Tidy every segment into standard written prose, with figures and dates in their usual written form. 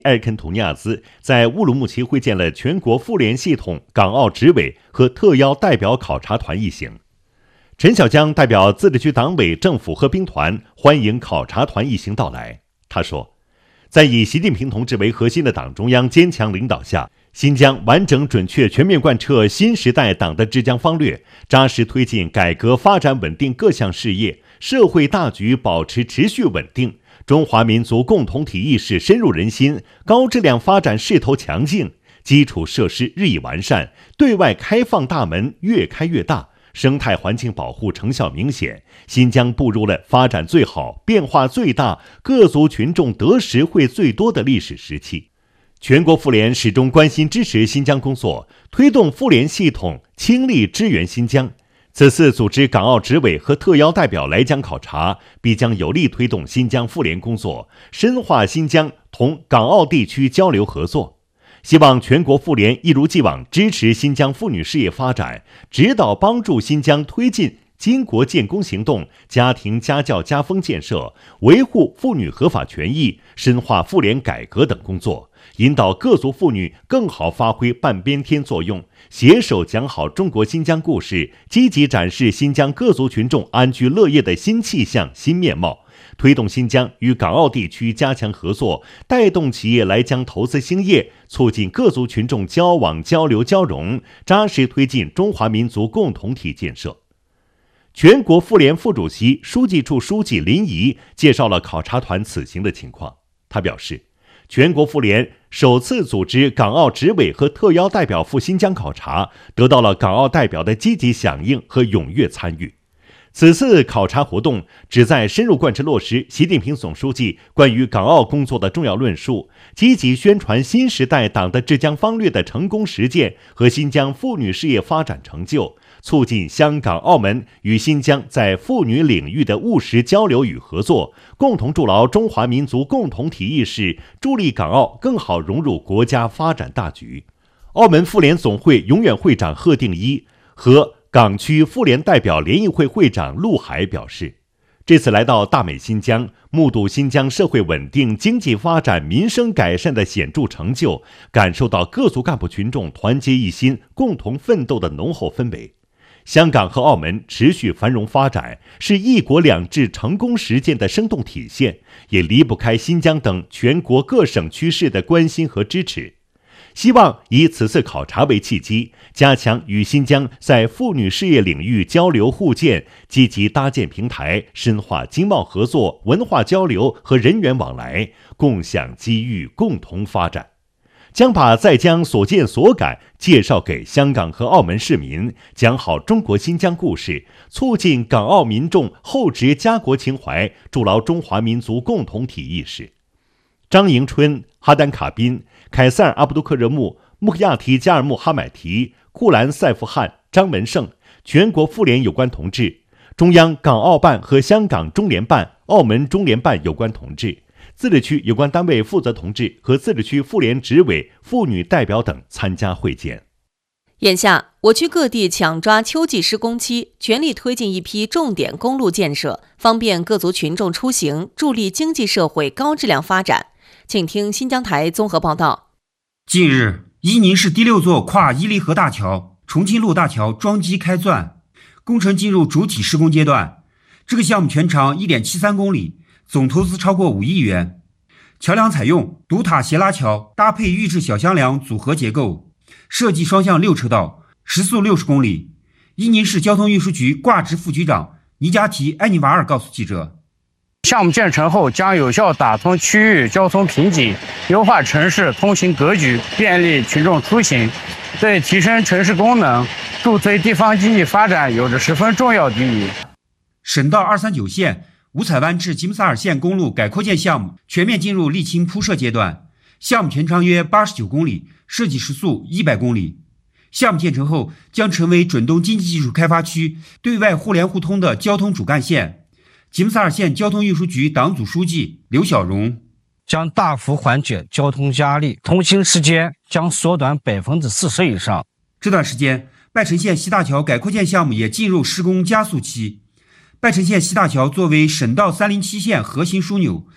埃尔肯图尼亚兹在乌鲁木齐会见了全国妇联系统港澳执委和特邀代表考察团一行。陈小江代表自治区党委政府和兵团欢迎考察团一行到来。他说，在以习近平同志为核心的党中央坚强领导下，新疆完整准确全面贯彻新时代党的治疆方略，扎实推进改革发展稳定各项事业，社会大局保持持续稳定，中华民族共同体意识深入人心，高质量发展势头强劲，基础设施日益完善，对外开放大门越开越大，生态环境保护成效明显，新疆步入了发展最好、变化最大、各族群众得实惠最多的历史时期。全国妇联始终关心支持新疆工作，推动妇联系统倾力支援新疆。此次组织港澳执委和特邀代表来疆考察，必将有力推动新疆妇联工作，深化新疆同港澳地区交流合作。希望全国妇联一如既往支持新疆妇女事业发展，指导帮助新疆推进巾帼建功行动、家庭家教家风建设，维护妇女合法权益，深化妇联改革等工作，引导各族妇女更好发挥半边天作用，携手讲好中国新疆故事，积极展示新疆各族群众安居乐业的新气象、新面貌，推动新疆与港澳地区加强合作，带动企业来疆投资兴业，促进各族群众交往交流交融，扎实推进中华民族共同体建设。全国妇联副主席、书记处书记林怡介绍了考察团此行的情况。他表示，全国妇联首次组织港澳执委和特邀代表赴新疆考察，得到了港澳代表的积极响应和踊跃参与。此次考察活动旨在深入贯彻落实习近平总书记关于港澳工作的重要论述，积极宣传新时代党的治疆方略的成功实践和新疆妇女事业发展成就，促进香港、澳门与新疆在妇女领域的务实交流与合作，共同筑牢中华民族共同体意识，助力港澳更好融入国家发展大局。澳门妇联总会永远会长贺定一和港区妇联代表联谊会会长陆海表示，这次来到大美新疆，目睹新疆社会稳定、经济发展、民生改善的显著成就，感受到各族干部群众团结一心、共同奋斗的浓厚氛围。香港和澳门持续繁荣发展，是一国两制成功实践的生动体现，也离不开新疆等全国各省区市的关心和支持。希望以此次考察为契机，加强与新疆在妇女事业领域交流互鉴，积极搭建平台，深化经贸合作、文化交流和人员往来，共享机遇，共同发展。将把在疆所见所感介绍给香港和澳门市民，讲好中国新疆故事，促进港澳民众厚植家国情怀，筑牢中华民族共同体意识。张迎春、哈丹卡宾、凯塞尔阿卜杜克热木、穆克亚提加尔穆哈买提、库兰塞夫汗、张文胜，全国妇联有关同志，中央港澳办和香港中联办、澳门中联办有关同志，自治区有关单位负责同志和自治区妇联执委、妇女代表等参加会见。 眼下，我区各地抢抓秋季施工期，全力推进一批重点公路建设，方便各族群众出行，助力经济社会高质量发展。请听新疆台综合报道。 近日，伊宁市第6座跨伊犁河大桥重庆路大桥桩基开钻，工程进入主体施工阶段。这个项目全长 1.73 公里，总投资超过5亿元。桥梁采用独塔斜拉桥搭配预制小箱梁组合结构，设计双向6车道，时速60公里。伊宁市交通运输局挂职副局长尼加提埃尼瓦尔告诉记者， 项目建成后将有效打通区域交通瓶颈，优化城市通行格局，便利群众出行，对提升城市功能、助推地方经济发展有着十分重要的意义。 省道239线五彩湾至吉木萨尔线公路改扩建项目全面进入沥青铺设阶段，项目全长约89公里，设计时速100公里。项目建成后将成为准东经济技术开发区对外互联互通的交通主干线。吉木萨尔县交通运输局党组书记刘小荣， 将大幅缓解交通压力，通行时间将缩短40%以上。 这段时间，拜城县西大桥改扩建项目也进入施工加速期。拜城县西大桥作为省道307线核心枢纽，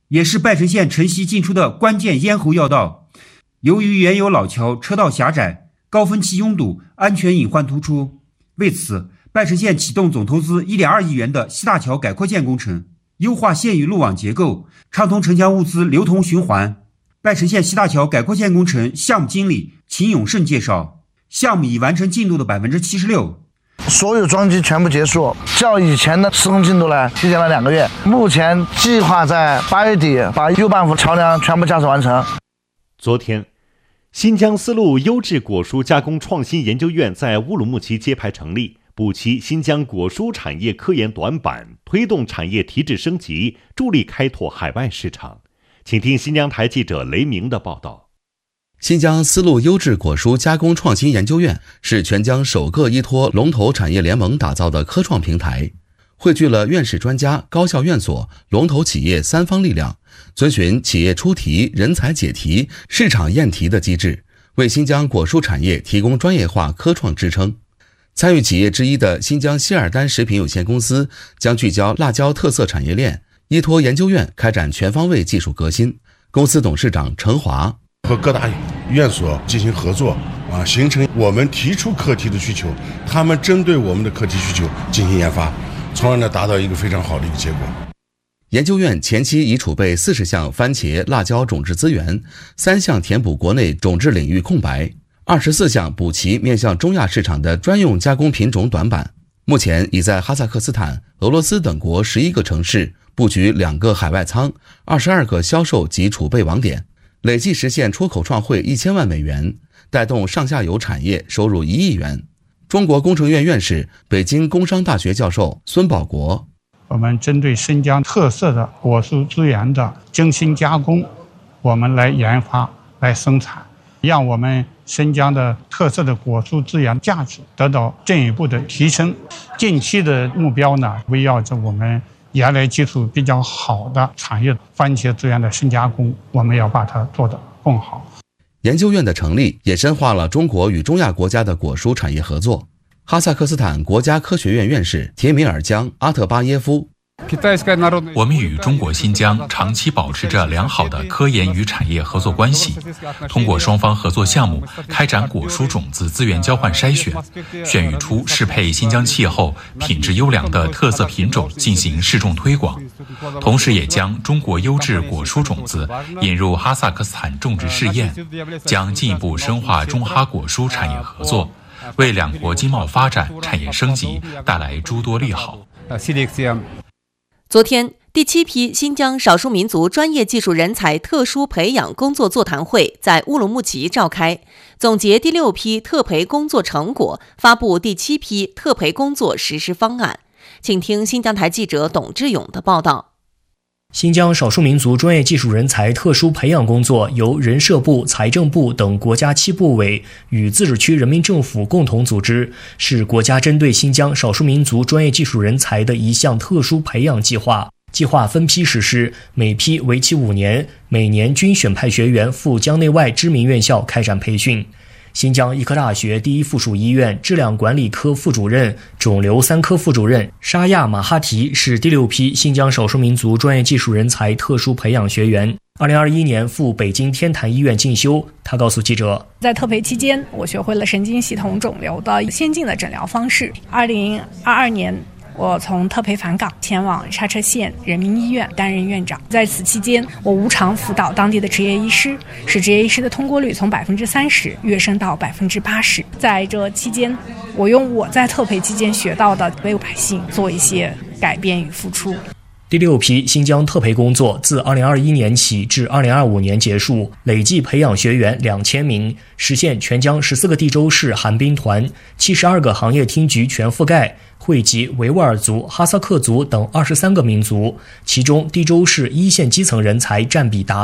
也是拜城县城西进出的关键咽喉要道。由于原有老桥车道狭窄，高峰期拥堵，安全隐患突出。为此，拜城县启动总投资1.2亿元的西大桥改扩建工程，优化县域路网结构，畅通城乡物资流通循环。拜城县西大桥改扩建工程项目经理秦永胜介绍，项目已完成进度的76%。 所有桩基全部结束，较以前的施工进度呢提前了2个月。目前计划在8月底把右半幅桥梁全部架设完成。 昨天，新疆丝路优质果蔬加工创新研究院在乌鲁木齐揭牌成立，补齐新疆果蔬产业科研短板，推动产业提质升级，助力开拓海外市场。请听新疆台记者雷鸣的报道。 新疆丝路优质果蔬加工创新研究院是全疆首个依托龙头产业联盟打造的科创平台，汇聚了院士专家、高校院所、龙头企业3方力量，遵循企业出题、人才解题、市场验题的机制，为新疆果蔬产业提供专业化科创支撑。参与企业之一的新疆希尔丹食品有限公司将聚焦辣椒特色产业链，依托研究院开展全方位技术革新。公司董事长程华和各大院所进行合作形成我们提出课题的需求，他们针对我们的课题需求进行研发，从而呢达到一个非常好的一个结果。 研究院前期已储备40项番茄、辣椒种质资源，3项填补国内种质领域空白，24项补齐面向中亚市场的专用加工品种短板。目前已在哈萨克斯坦、俄罗斯等国11个城市布局2个海外仓、22个销售及储备网点，累计实现出口创汇1000万美元，带动上下游产业收入1亿元。中国工程院院士、北京工商大学教授孙保国： 我们针对新疆特色的果蔬资源的精心加工，我们来研发、来生产，让我们新疆的特色的果蔬资源价值得到进一步的提升。近期的目标呢，围绕着我们原来技术比较好的产业番茄资源的深加工，我们要把它做得更好。 研究院的成立也深化了中国与中亚国家的果蔬产业合作。哈萨克斯坦国家科学院院士铁米尔江阿特巴耶夫： 我们与中国新疆长期保持着良好的科研与产业合作关系，通过双方合作项目开展果蔬种子资源交换筛选，选育出适配新疆气候、品质优良的特色品种进行试种推广，同时也将中国优质果蔬种子引入哈萨克斯坦种植试验，将进一步深化中哈果蔬产业合作，为两国经贸发展、产业升级带来诸多利好。 昨天，第7批新疆少数民族专业技术人才特殊培养工作座谈会在乌鲁木齐召开，总结第6批特培工作成果，发布第7批特培工作实施方案。请听新疆台记者董志勇的报道。 新疆少数民族专业技术人才特殊培养工作由人社部、财政部等国家7部委与自治区人民政府共同组织，是国家针对新疆少数民族专业技术人才的一项特殊培养计划。计划分批实施，每批为期5年，每年均选派学员赴疆内外知名院校开展培训。新疆医科大学第1附属医院质量管理科副主任、肿瘤3科副主任沙亚马哈提是第6批新疆少数民族专业技术人才特殊培养学员。2021年赴北京天坛医院进修。他告诉记者， 在特培期间，我学会了神经系统肿瘤的先进的诊疗方式。2022年我从特培返港，前往刹车县人民医院担任院长。在此期间，我无偿辅导当地的执业医师，使执业医师的通过率从30%跃升到80%。在这期间，我用我在特培期间学到的为百姓做一些改变与付出。 第6批新疆特培工作自2021年起至2025年结束，累计培养学员2000名，实现全疆14个地州市寒冰团、72个行业厅局全覆盖，汇集维吾尔族、哈萨克族等23个民族，其中地州市1线基层人才占比达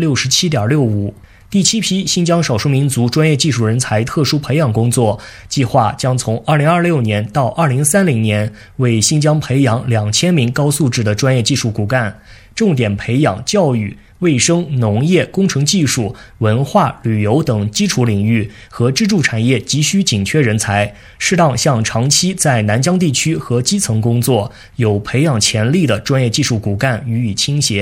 67.65%。第7批新疆少数民族专业技术人才特殊培养工作计划将从2026年到2030年为新疆培养2000名高素质的专业技术骨干，重点培养教育、卫生、农业、工程技术、文化、旅游等基础领域和支柱产业急需紧缺人才，适当向长期在南疆地区和基层工作、有培养潜力的专业技术骨干予以倾斜。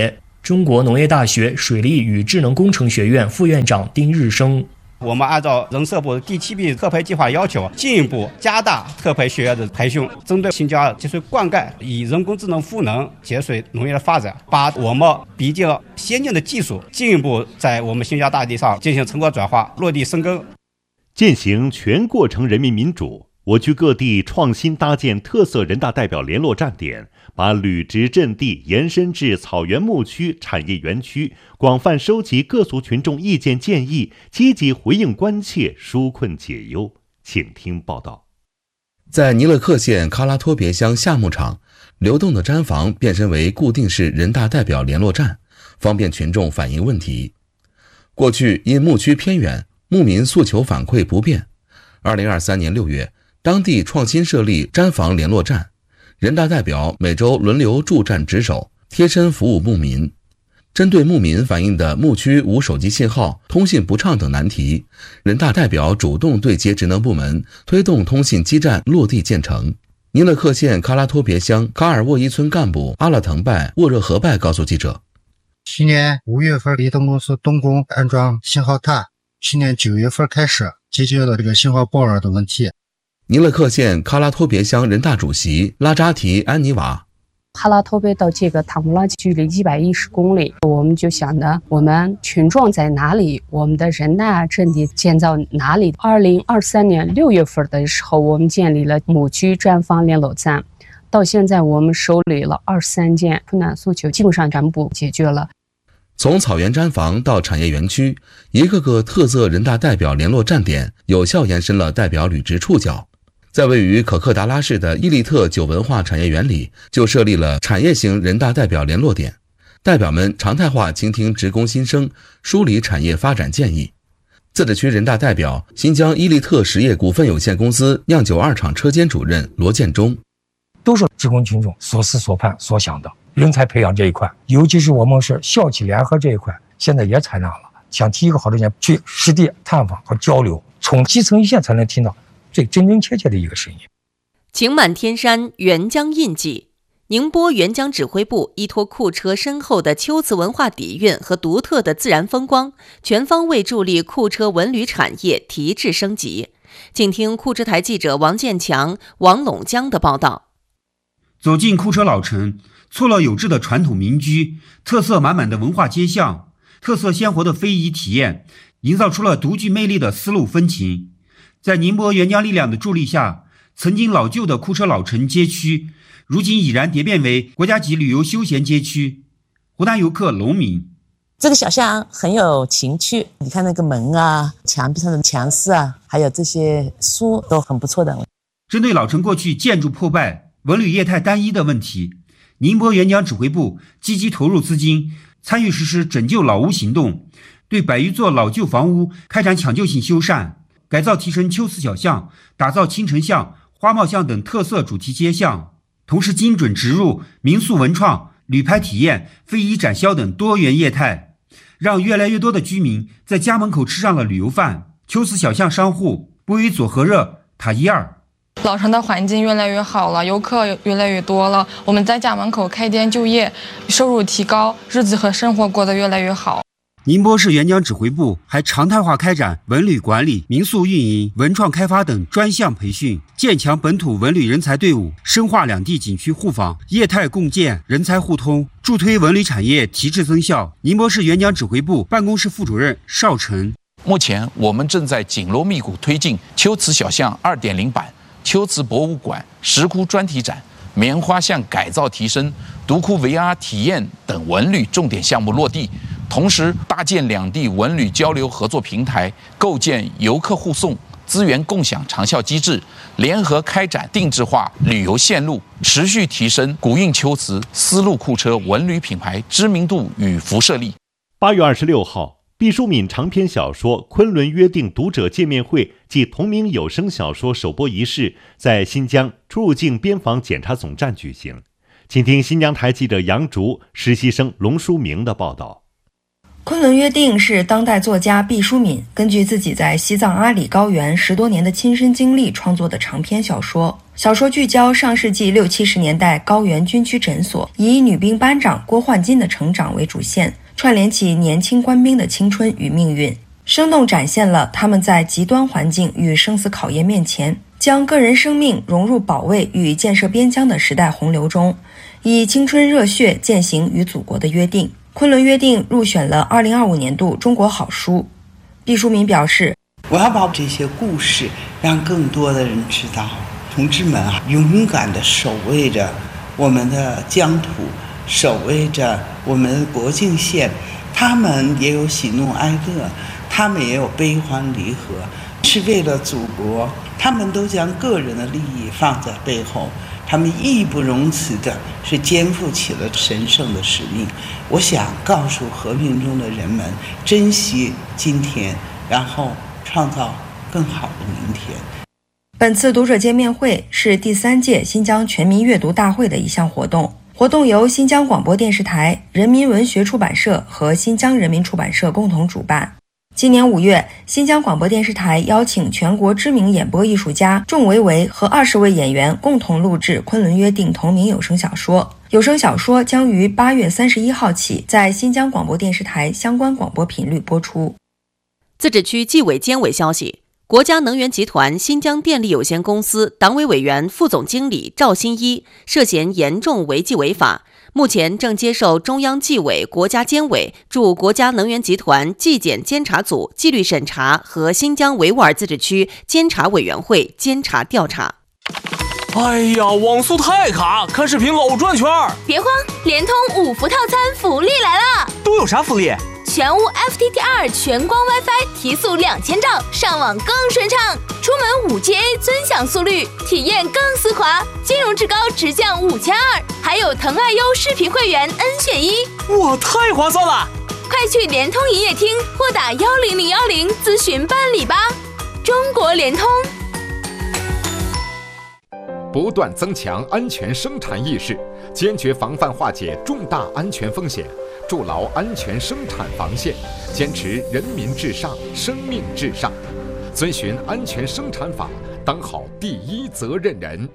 中国农业大学水利与智能工程学院副院长丁日升。 我们按照人社部第7批特培计划要求，进一步加大特培学员的培训，针对新疆节水灌溉，以人工智能赋能节水农业的发展，把我们比较先进的技术进一步在我们新疆大地上进行成果转化，落地生根。 践行全过程人民民主，我区各地创新搭建特色人大代表联络站点，把履职阵地延伸至草原牧区产业园区，广泛收集各族群众意见建议，积极回应关切，纾困解忧。请听报道。 在尼勒克县喀拉托别乡夏牧场，流动的毡房变身为固定式人大代表联络站，方便群众反映问题。过去因牧区偏远，牧民诉求反馈不便。2023年6月，当地创新设立毡房联络站，人大代表每周轮流驻站值守，贴身服务牧民。针对牧民反映的牧区无手机信号、通信不畅等难题，人大代表主动对接职能部门，推动通信基站落地建成。尼勒克县喀拉托别乡卡尔沃伊村干部阿勒腾拜沃热合拜告诉记者， 去年5月份移动公司动工安装信号塔，去年9月份开始解决了这个信号暴扰的问题。 尼勒克县喀拉托别乡人大主席拉扎提安尼瓦， 喀拉托别到这个塔木拉距离110公里，我们就想着我们群众在哪里，我们的人大阵地建造哪里。2023年6月份的时候，我们建立了牧区毡房联络站，到现在我们受理了23件困难诉求，基本上全部解决了。 从草原毡房到产业园区，一个个特色人大代表联络站点有效延伸了代表履职触角。在位于可克达拉市的伊利特酒文化产业园里，就设立了产业型人大代表联络点，代表们常态化倾听职工心声，梳理产业发展建议。自治区人大代表、新疆伊利特实业股份有限公司酿酒2厂车间主任罗建忠， 都是职工群众所思所盼所想的。人才培养这一块，尤其是我们是校企联合这一块，现在也采纳了。想提一个好的点，去实地探访和交流，从基层一线才能听到最真真切切的一个声音。 晴满天山，沅江印记。宁波沅江指挥部依托库车深厚的秋瓷文化底蕴和独特的自然风光，全方位助力库车文旅产业提质升级。请听库车台记者王建强、王陇江的报道。 走进库车老城，错落有致的传统民居，特色满满的文化街巷，特色鲜活的非遗体验，营造出了独具魅力的丝路风情。在宁波沅江力量的助力下，曾经老旧的库车老城街区，如今已然蝶变为国家级旅游休闲街区。湖南游客龙敏， 这个小巷很有情趣，你看那个门啊，墙壁上的墙饰啊，还有这些书都很不错的。 针对老城过去建筑破败、文旅业态单一的问题，宁波沅江指挥部积极投入资金，参与实施拯救老屋行动，对100余座老旧房屋开展抢救性修缮，改造提升秋瓷小巷，打造青城巷、花帽巷等特色主题街巷，同时精准植入民宿文创、旅拍体验、非遗展销等多元业态，让越来越多的居民在家门口吃上了旅游饭。秋瓷小巷商户不为佐和热塔伊尔， 老城的环境越来越好了，游客越来越多了，我们在家门口开店就业，收入提高，日子和生活过得越来越好。 宁波市沅江指挥部还常态化开展文旅管理、民宿运营、文创开发等专项培训，建强本土文旅人才队伍，深化两地景区互访、业态共建、人才互通，助推文旅产业提质增效。宁波市沅江指挥部办公室副主任邵晨， 目前我们正在紧锣密鼓推进秋瓷小巷2.0版、秋瓷博物馆、石窟专题展、棉花巷改造提升、独窟 VR 体验等文旅重点项目落地，同时搭建两地文旅交流合作平台，构建游客护送、资源共享长效机制，联合开展定制化旅游线路，持续提升古韵秋瓷、丝路库车文旅品牌知名度与辐射力。 8月26号，毕淑敏长篇小说《昆仑约定》读者见面会暨同名有声小说首播仪式在新疆出入境边防检查总站举行。请听新疆台记者杨竹、实习生龙书明的报道。 《昆仑约定》是当代作家毕淑敏根据自己在西藏阿里高原10多年的亲身经历创作的长篇小说。 小说聚焦上世纪60、70年代高原军区诊所，以女兵班长郭焕金的成长为主线，串联起年轻官兵的青春与命运，生动展现了他们在极端环境与生死考验面前，将个人生命融入保卫与建设边疆的时代洪流中，以青春热血践行与祖国的约定。昆仑约定入选了2025年度中国好书。毕淑敏表示， 我要把这些故事让更多的人知道，同志们啊，勇敢地守卫着我们的疆土，守卫着我们的国境线，他们也有喜怒哀乐，他们也有悲欢离合，是为了祖国，他们都将个人的利益放在背后，他们义不容辞的是肩负起了神圣的使命。我想告诉和平中的人们，珍惜今天，然后创造更好的明天。 本次读者见面会是第3届新疆全民阅读大会的一项活动，活动由新疆广播电视台、人民文学出版社和新疆人民出版社共同主办。今年5月，新疆广播电视台邀请全国知名演播艺术家仲维维和20位演员共同录制《昆仑约定》同名有声小说。有声小说将于8月31号起在新疆广播电视台相关广播频率播出。 自治区纪委监委消息，国家能源集团新疆电力有限公司党委委员、副总经理赵新一涉嫌严重违纪违法，目前正接受中央纪委国家监委驻国家能源集团纪检监察组纪律审查和新疆维吾尔自治区监察委员会监察调查。 哎呀，网速太卡，看视频老转圈。 别慌，联通5伏套餐福利来了！ 都有啥福利？ 全屋 FTTR 全光 WiFi 提速2000兆，上网更顺畅，出门5Ga 尊享速率，体验更丝滑，金融至高直降5200，还有腾爱优视频会员 N 选1， 哇，太划算了！ 快去联通营业厅或打10010咨询办理吧。中国联通。 不断增强安全生产意识，坚决防范化解重大安全风险，筑牢安全生产防线，坚持人民至上、生命至上，遵循安全生产法，当好第一责任人。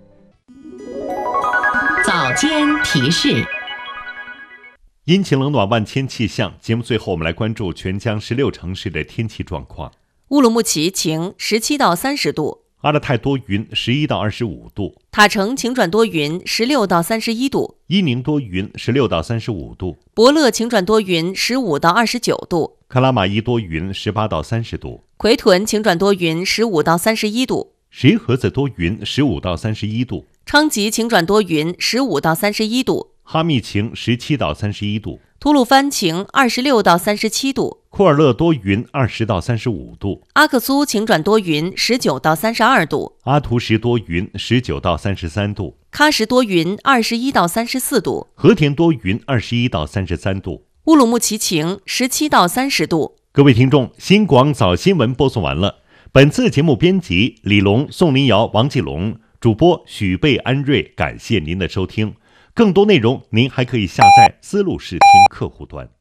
早间提示。 阴晴冷暖万千气象，节目最后我们来关注全疆16城市的天气状况。 乌鲁木齐晴，17到30度； 阿勒泰多云，11到25度； 塔城晴转多云，16到31度； 伊宁多云，16到35度； 博乐晴转多云，15到29度； 克拉玛依多云，18到30度； 奎屯晴转多云，15到31度； 石河子多云，15到31度； 昌吉晴转多云，15到31度； 哈密晴，17到31度； 吐鲁番晴，26到37度； 库尔勒多云，20到35度； 阿克苏晴转多云，19到32度； 阿图什多云，19到33度； 喀什多云，21到34度； 和田多云，21到33度； 乌鲁木齐晴，17到30度。 各位听众，新广早新闻播送完了。本次节目编辑李龙、宋林瑶、王继龙，主播许贝、安瑞，感谢您的收听。更多内容您还可以下载思路视听客户端。